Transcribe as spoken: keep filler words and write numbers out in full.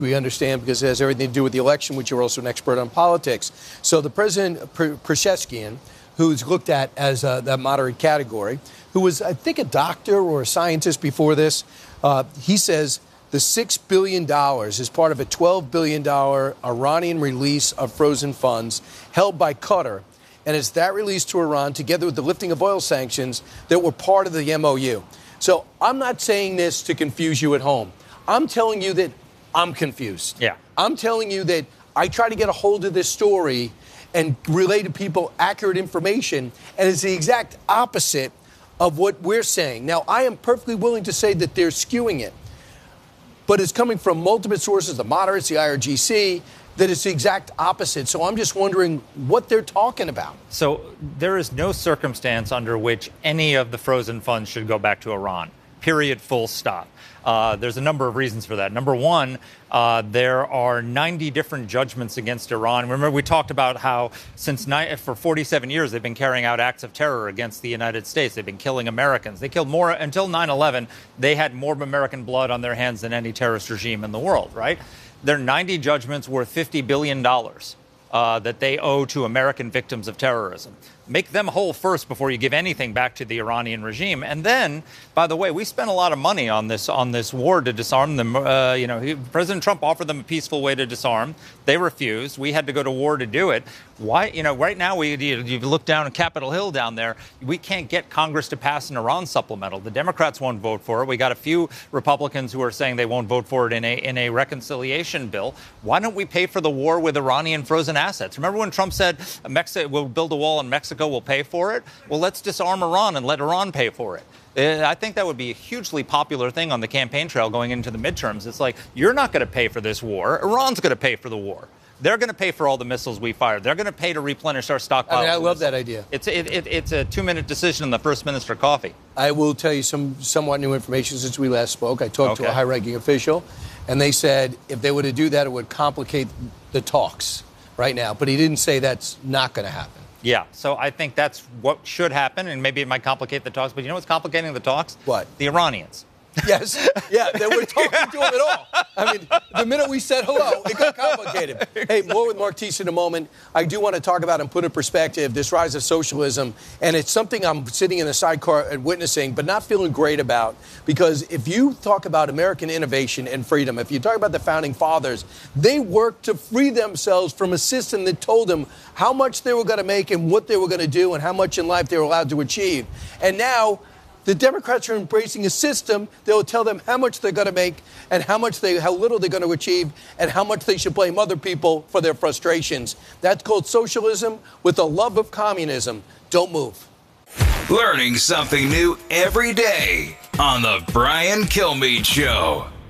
We understand because it has everything to do with the election, which you're also an expert on politics. So the President Pezeshkian, who's looked at as uh, that moderate category, who was, I think, a doctor or a scientist before this, uh, he says the six billion dollars is part of a twelve billion dollars Iranian release of frozen funds held by Qatar. And it's that release to Iran, together with the lifting of oil sanctions, that were part of the M O U. So I'm not saying this to confuse you at home. I'm telling you that I'm confused. Yeah. I'm telling you that I try to get a hold of this story and relay to people accurate information, and it's the exact opposite of what we're saying. Now, I am perfectly willing to say that they're skewing it, but it's coming from multiple sources, the moderates, the I R G C, that it's the exact opposite. So I'm just wondering what they're talking about. So there is no circumstance under which any of the frozen funds should go back to Iran. Period, full stop. Uh, there's a number of reasons for that. Number one, uh, there are ninety different judgments against Iran. Remember, we talked about how since ni- for forty-seven years they've been carrying out acts of terror against the United States. They've been killing Americans. They killed more until nine eleven. They had more American blood on their hands than any terrorist regime in the world, right? There are ninety judgments worth fifty billion dollars uh, that they owe to American victims of terrorism. Make them whole first before you give anything back to the Iranian regime. And then, by the way, we spent a lot of money on this on this war to disarm them. Uh, you know, he, President Trump offered them a peaceful way to disarm. They refused. We had to go to war to do it. Why? You know, right now, we you, you look down at Capitol Hill down there. We can't get Congress to pass an Iran supplemental. The Democrats won't vote for it. We got a few Republicans who are saying they won't vote for it in a in a reconciliation bill. Why don't we pay for the war with Iranian frozen assets? Remember when Trump said Mexico will build a wall in Mexico? Will pay for it? Well, let's disarm Iran and let Iran pay for it. Uh, I think that would be a hugely popular thing on the campaign trail going into the midterms. It's like, you're not going to pay for this war. Iran's going to pay for the war. They're going to pay for all the missiles we fire. They're going to pay to replenish our stockpile. I mean, I love that idea. It's it, it, it's a two-minute decision in the First Minister coffee. I will tell you some somewhat new information since we last spoke. I talked okay. to a high-ranking official, and they said if they were to do that, it would complicate the talks right now. But he didn't say that's not going to happen. Yeah, so I think that's what should happen, and maybe it might complicate the talks. But you know what's complicating the talks? What? The Iranians. Yes. Yeah, they were talking to him at all. I mean, the minute we said hello, it got complicated. Hey, more with Mark Thies in a moment. I do want to talk about and put in perspective this rise of socialism, and it's something I'm sitting in a sidecar and witnessing, but not feeling great about, because if you talk about American innovation and freedom, if you talk about the Founding Fathers, they worked to free themselves from a system that told them how much they were going to make and what they were going to do and how much in life they were allowed to achieve. And now the Democrats are embracing a system that will tell them how much they're going to make and how much they, how little they're going to achieve and how much they should blame other people for their frustrations. That's called socialism with a love of communism. Don't move. Learning something new every day on the Brian Kilmeade Show.